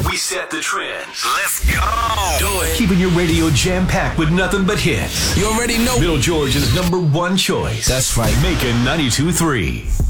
We set the trends. Let's go. Do it. Keeping your radio jam-packed with nothing but hits. You already know. Bill George's number one choice. That's right. Making 92.3.